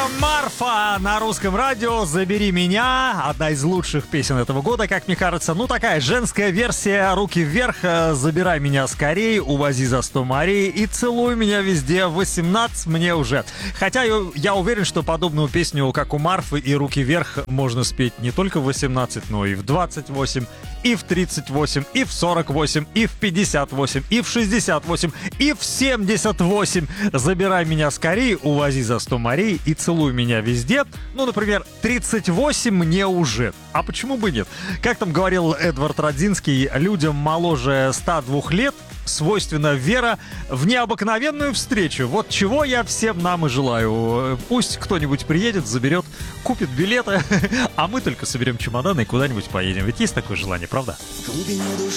Марфа на русском радио «Забери меня». Одна из лучших песен этого года, как мне кажется. Ну, такая женская версия «Руки вверх», «Забирай меня скорей», «Увози за 100 морей» и «Целуй меня везде», 18 мне уже. Хотя я уверен, что подобную песню, как у Марфы и «Руки вверх», можно спеть не только в 18, но и в 28, и в 38, и в 48, и в 58, и в 68, и в 78. «Забирай меня скорей», «Увози за 100 морей» и «Целуй меня везде». Ну, например, 38 мне уже. А почему бы нет? Как там говорил Эдвард Радзинский, людям моложе 102 лет свойственна вера в необыкновенную встречу. Вот чего я всем нам и желаю. Пусть кто-нибудь приедет, заберет, купит билеты, а мы только соберем чемоданы и куда-нибудь поедем. Ведь есть такое желание, правда? В глубине души